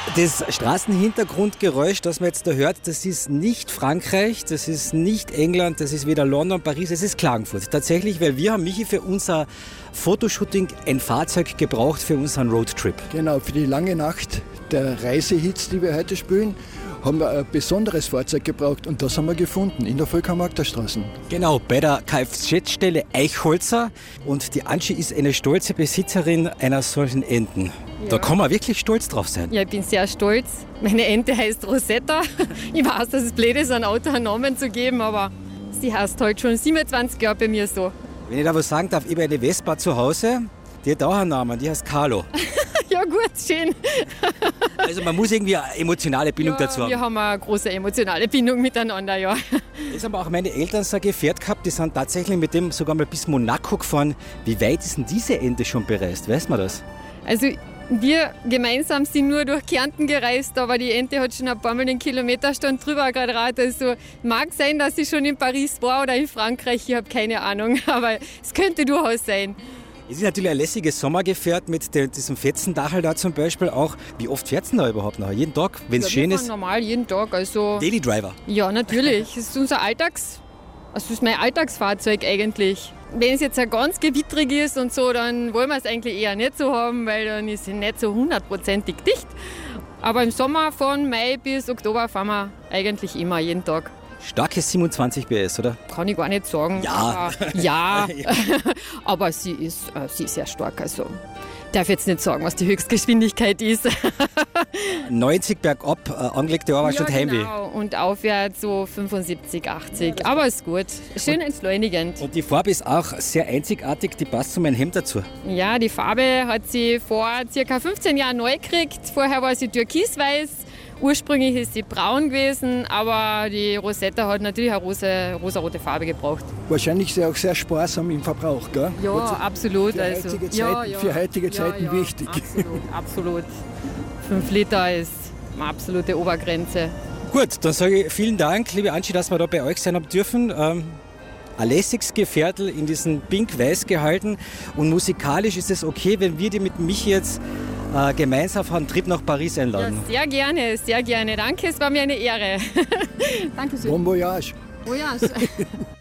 Das Straßenhintergrundgeräusch, das man jetzt da hört, das ist nicht Frankreich, das ist nicht England, das ist weder London, Paris, es ist Klagenfurt. Tatsächlich, weil wir haben, Michi, für unser Fotoshooting ein Fahrzeug gebraucht für unseren Roadtrip. Genau, für die lange Nacht der Reisehits, die wir heute spielen, haben wir ein besonderes Fahrzeug gebraucht und das haben wir gefunden in der Volker-Magda Straße. Genau, bei der Kfz-Stelle Eichholzer, und die Anschi ist eine stolze Besitzerin einer solchen Enten. Ja. Da kann man wirklich stolz drauf sein. Ja, ich bin sehr stolz. Meine Ente heißt Rosetta. Ich weiß, dass es blöd ist, einem Auto einen Namen zu geben, aber sie heißt halt schon 27 Jahre bei mir so. Wenn ich da was sagen darf, ich habe eine Vespa zu Hause, die hat auch einen Namen, die heißt Carlo. Ja gut, schön. Also man muss irgendwie eine emotionale Bindung dazu haben. Wir haben eine große emotionale Bindung miteinander, ja. Jetzt haben auch meine Eltern so ein Gefährt gehabt, die sind tatsächlich mit dem sogar mal bis Monaco gefahren. Wie weit ist denn diese Ente schon bereist? Weiß man das? Also wir gemeinsam sind nur durch Kärnten gereist, aber die Ente hat schon ein paar Mal den Kilometerstand drüber geradert. Also mag sein, dass sie schon in Paris war oder in Frankreich, ich habe keine Ahnung, aber es könnte durchaus sein. Es ist natürlich ein lässiges Sommergefährt mit diesem Fetzdachel da zum Beispiel auch. Wie oft fährt es denn da überhaupt noch? Jeden Tag, wenn es schön ist? Normal, jeden Tag. Also Daily Driver? Ja, natürlich. Das ist unser das ist mein Alltagsfahrzeug eigentlich. Wenn es jetzt ganz gewittrig ist und so, dann wollen wir es eigentlich eher nicht so haben, weil dann ist es nicht so 100%ig dicht. Aber im Sommer von Mai bis Oktober fahren wir eigentlich immer, jeden Tag. Starke 27 PS, oder? Kann ich gar nicht sagen. Ja. Aber, ja, aber sie ist sehr stark. Also darf jetzt nicht sagen, was die Höchstgeschwindigkeit ist. 90 bergab, angelegte Arbeit statt Heimweh. Genau. Und aufwärts so 75, 80. Ja, aber ist gut. Schön entschleunigend. Und die Farbe ist auch sehr einzigartig, die passt zu meinem Hemd dazu. Ja, die Farbe hat sie vor ca. 15 Jahren neu gekriegt. Vorher war sie türkisweiß. Ursprünglich ist sie braun gewesen, aber die Rosetta hat natürlich eine rosarote Farbe gebraucht. Wahrscheinlich ist sie auch sehr sparsam im Verbrauch, gell? Ja, absolut. Für heutige Zeiten wichtig. Absolut. 5 Liter ist eine absolute Obergrenze. Gut, dann sage ich vielen Dank, liebe Anschi, dass wir da bei euch sein haben dürfen. Ein lässiges Gefährtel in diesen Pink-Weiß gehalten. Und musikalisch ist es okay, wenn wir die mit Michi jetzt gemeinsam auf einen Trip nach Paris einladen. Ja, sehr gerne, sehr gerne. Danke, es war mir eine Ehre. Danke schön. Bon voyage. Voyage.